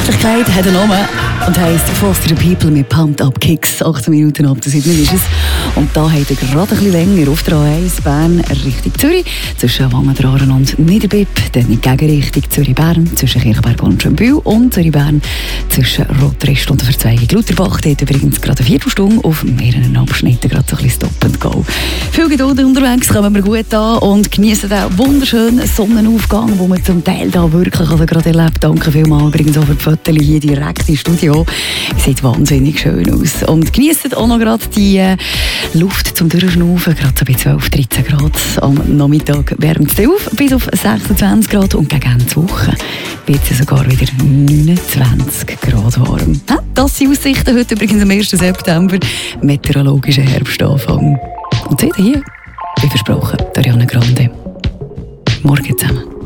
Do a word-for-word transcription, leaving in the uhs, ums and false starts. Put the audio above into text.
Pünktlichkeit hat einen Namen und heisst Foster the People mit Pumped Up Kicks. achtzehn Minuten ab der sieben ist es. Und da hat er gerade ein bisschen länger auf der A eins Bern Richtung Zürich. Zwischen Wangendraren und Niederbipp. Dann in Gegenrichtung Zürich-Bern. Zwischen Kirchberg und Schönbühl. Und Zürich-Bern zwischen Rotrist und der Verzweigung Lutherbach. Dort übrigens gerade eine Viertelstunde auf mehreren Abschnitten. Gerade so ein bisschen Stop and Go. Viel Geduld unterwegs, kommen wir gut an und genießen den wunderschönen Sonnenaufgang, den man zum Teil da wirklich also gerade erlebt. Danke vielmals übrigens auch für die Fotos hier direkt im Studio. Sieht wahnsinnig schön aus. Und genießt auch noch gerade die äh, Luft zum Durchschnaufen. Gerade so bei zwölf, dreizehn Grad am Nachmittag wärmt es auf bis auf sechsundzwanzig Grad und gegen Ende der Woche wird es sogar wieder neunundzwanzig Grad warm. Ja, das sind Aussichten heute übrigens am ersten September. Meteorologischer Herbstanfang. Und seht ihr hier, wie versprochen, Ariana Grande. Morgen zusammen.